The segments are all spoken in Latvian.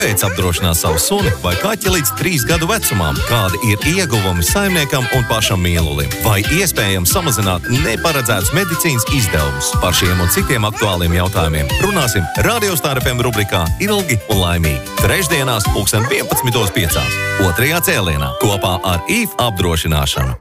Pēc apdrošināt savu suni vai kaķi līdz 3 gadu vecumam, kādi ir ieguvumi saimniekam un pašam mīlulim, vai iespējams samazināt neparedzētus medicīnas izdevumus. Par šiem un citiem aktuāliem jautājumiem runāsim Radio Star FM rubrikā Ilgi un laimīgi. Trešdienās 11:05. 2. cēlienā kopā ar IF apdrošināšanu.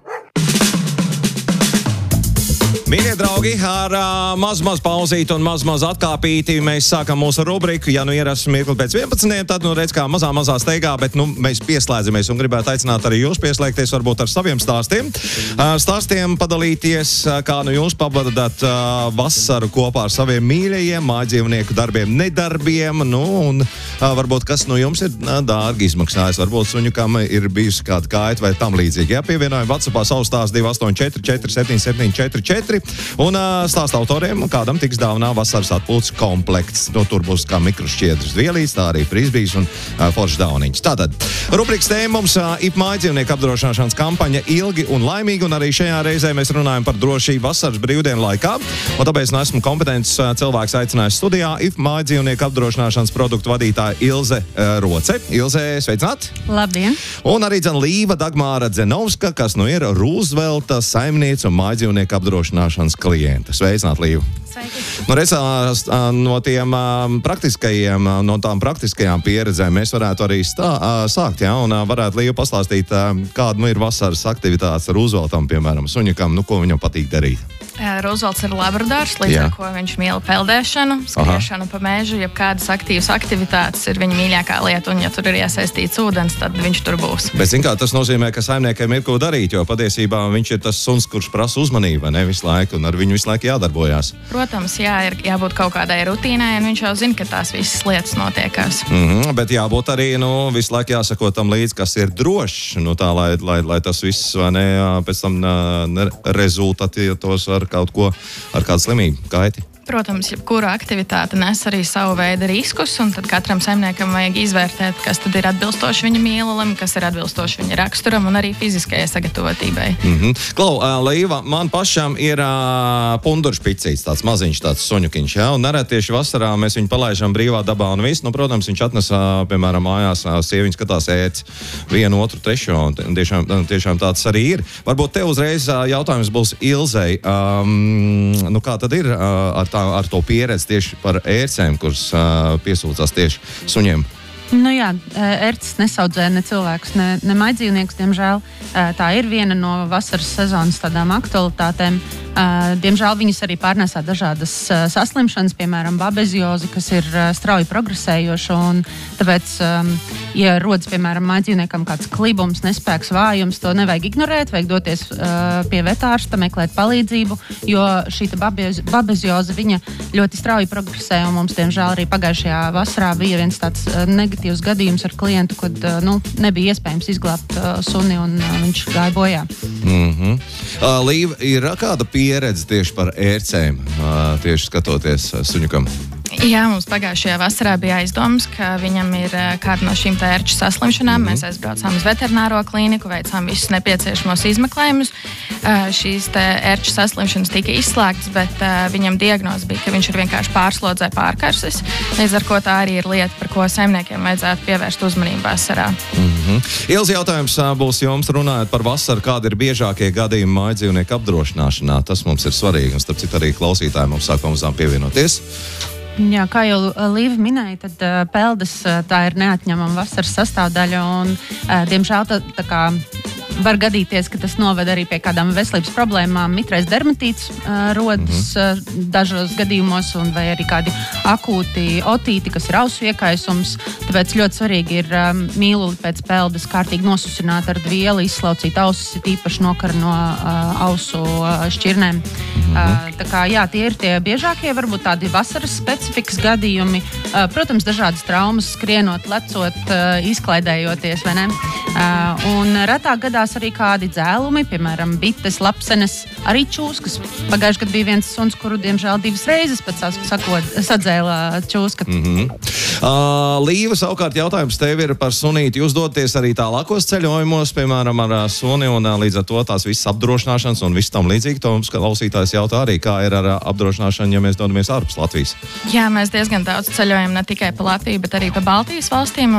Mīļie draugi, ar maz pauzīti un maz atkāpīti mēs sākam mūsu rubriku. Ja nu ierasts mirkli pēc 11, tad redz kā mazā steigā, bet mēs pieslēdzamies un gribētu aicināt arī jūs pieslēgties varbūt ar saviem stāstiem. Stāstiem padalīties, kā nu jūs pavadāt vasaru kopā ar saviem mīļajiem, mājdzīvnieku darbiem, nedarbiem, un varbūt kas no jums ir dārgi izmaksājis, varbūt suņukam ir bijusi kāda kaita vai tam līdzīgi. Ja pievienojam WhatsAppā savu stāstu 284 477 44. Un stāsta autoriem, kādam tiks dāvanā vasaras atpūtas komplekts. Tur būs kā mikrošķiedras vielītes, tā arī frisbijs un foršs dauniņš. Tātad, rubrikas tēma mums IP mājdzīvnieku apdrošināšanas kampaņa Ilgi un laimīgi, un arī šajā reizē mēs runājam par drošību vasaras brīvdienu laikā. Un tāpēc esmu kompetents cilvēks aicinājis studijā IP mājdzīvnieku apdrošināšanas produktu vadītāja Ilze Roce. Ilze, sveicināt! Labdien! Un arī Līva Dagmāra Dzenovska, kas nu ir Rūzvelta saimniece un mājdzīvnieku apdrošināšanas klienta. Sveicināt, Līva! Sveiki! Nu, redz, no tām praktiskajām pieredzēm mēs varētu arī sākt, ja, un varētu Līva pastāstīt, kāda nu ir vasaras aktivitātes ar Rūzveltam, piemēram, suņukam, ko viņam patīk darīt. Rūzvelts ir labradors, līdz ar ko viņš mīl peldēšanu, skriešanu pa mežu, jebkādas aktīvas aktivitātes ir viņa mīļākā lieta, un ja tur ir iesaistīts ūdens, tad viņš tur būs. Bet, zin kā, tas nozīmē, ka saimniekiem ir ko darīt, jo patiesībā viņš ir tas suns, kurš prasa uzmanību, vai ne, visu laiku, un ar viņu visu laiku jādarbojās. Protams, jā, ir jābūt kaut kādai rutīnai, un viņš jau zina, ka tās visas lietas notiekās. Bet jābūt arī, visu laiku jāsako tam līdz, kas ir drošs, tā, lai tas viss, vai ne, pēc tam rezultatītos ar kaut ko, ar kādu slimību, kaiti. Protams, jebkura aktivitāte nes arī savu veidu riskus, un tad katram saimniekam vajag izvērtēt, kas tad ir atbilstoši viņa mīlulim, kas ir atbilstoši viņa raksturam un arī fiziskajai sagatavotībai. Klau, Līva, man pašam ir punduršpicīts, tāds maziņš, tāds suņukiņš, ja? Un nereti tieši vasarā mēs viņu palaižam brīvā dabā un viss. Protams, viņš atnes, piemēram, mājās, sieviņas skatās ēdz 1, 2, 3, un tiešām tāds arī ir. Varbūt te uzreiz jautājums būs Ilzei. Kā tad ir ar to pieredzi tieši par ērcēm, kuras piesūcās tieši suņiem? Ērces nesaudzē ne cilvēkus, ne majdzīvniekus, diemžēl. Tā ir viena no vasaras sezonas tādām aktualitātēm. Diemžēl viņas arī pārnēsā dažādas saslimšanas, piemēram, babeziozi, kas ir strauji progresējoša, un tāpēc, ja rodas, piemēram, majdzīvniekam kāds klibums, nespēks, vājums, to nevajag ignorēt, vajag doties pie vetārsta, meklēt palīdzību, jo šī babezioze, viņa ļoti strauji progresē, un mums, diemžēl, arī pagājušajā vasarā bija viens tāds negatīvs gadījums ar klientu, kad nebija iespējams izglābt suni, un viņš gāja bojā. Līva, ir kāda pieredze tieši par ērcēm, tieši skatoties suņukam? Jā, mums pagājušajā vasarā bija aizdomas, ka viņam ir kāda no šīm ērču saslimšanām. Mēs aizbraucām uz veterināro klīniku, veicām visus nepieciešamos izmeklējumus. Šīs ērču saslimšanas tika izslēgtas, bet viņam diagnoze bija, ka viņš ir vienkārši pārslodzē pārkarsis. Līdz ar ko tā arī ir lieta, par ko saimniekiem vajadzētu pievērst uzmanību vasarā. Ilzi, jautājums būs jums, runājot par vasaru, kādi ir biežākie gadījumi mājdzīvnieku apdrošināšanā. Tas mums ir svarīgi, un starp citu arī klausītāji mums sāk pamazām pievienoties. Jā, kā jau Līva minēja, tad peldes tā ir neatņemama vasaras sastāvdaļa, un diemžēl tā kā var gadīties, ka tas noved arī pie kādām veselības problēmām. Mitrais dermatīts rodas dažos gadījumos, vai arī kādi akūti otīti, kas ir ausu iekaisums. Tāpēc ļoti svarīgi ir mīluli pēc peldes kārtīgi nosusināt ar vielu, izslaucīt ausis, īpaši nokar no ausu šķirnēm. Tā kā, jā, tie ir tie biežākie, varbūt tādi vasaras specifikas gadījumi. Protams, dažādas traumas, skrienot, lecot, izklaidējoties, vai ne? Un retāk gadās arī kādi dzēlumi, piemēram, bites, lapsenes, arī čūskas. Pagājušajā gadā bija viens suns, kuru, diemžēl, 2 reizes pēc sadzēla čūska. Līva, savukārt jautājums tev ir par sunīti. Jūs dodaties arī tālākos ceļojumos, piemēram, ar suni, un līdz ar to tās visas apdrošināšanas un viss tam līdzīgi. To mums klausītājs jautā arī, kā ir ar apdrošināšanu, ja mēs dodamies ārpus Latvijas. Jā, mēs diezgan daudz ceļojam ne tikai pa Latviju, bet arī pa Baltijas valstīm.